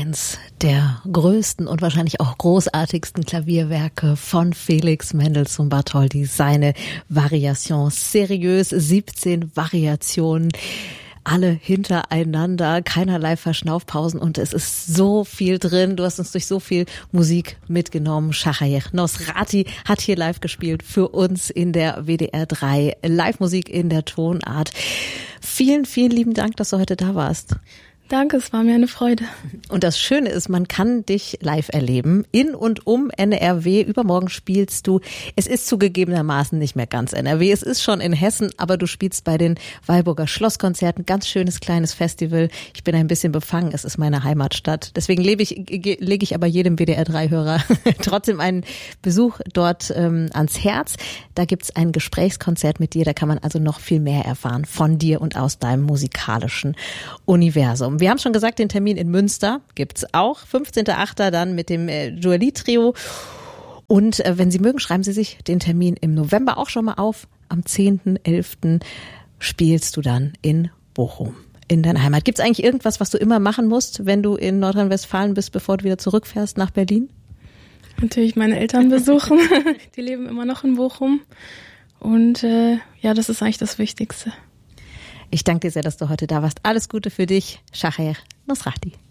eins der größten und wahrscheinlich auch großartigsten Klavierwerke von Felix Mendelssohn Bartholdy, seine Variation seriös, 17 Variationen, alle hintereinander, keinerlei Verschnaufpausen und es ist so viel drin. Du hast uns durch so viel Musik mitgenommen. Shahayech Nosrati hat hier live gespielt für uns in der WDR 3 Live-Musik in der Tonart. Vielen, vielen lieben Dank, dass du heute da warst. Danke, es war mir eine Freude. Und das Schöne ist, man kann dich live erleben. In und um NRW. Übermorgen spielst du. Es ist zugegebenermaßen nicht mehr ganz NRW. Es ist schon in Hessen, aber du spielst bei den Weilburger Schlosskonzerten. Ganz schönes kleines Festival. Ich bin ein bisschen befangen. Es ist meine Heimatstadt. Deswegen lege ich aber jedem WDR3-Hörer trotzdem einen Besuch dort ans Herz. Da gibt's ein Gesprächskonzert mit dir. Da kann man also noch viel mehr erfahren von dir und aus deinem musikalischen Universum. Wir haben schon gesagt, den Termin in Münster gibt's auch. 15.08. dann mit dem Jolie-Trio. Und wenn Sie mögen, schreiben Sie sich den Termin im November auch schon mal auf. Am 10.11. spielst du dann in Bochum, in deiner Heimat. Gibt's eigentlich irgendwas, was du immer machen musst, wenn du in Nordrhein-Westfalen bist, bevor du wieder zurückfährst nach Berlin? Natürlich meine Eltern besuchen. Die leben immer noch in Bochum. Und ja, das ist eigentlich das Wichtigste. Ich danke dir sehr, dass du heute da warst. Alles Gute für dich. Shahayech Nosrati.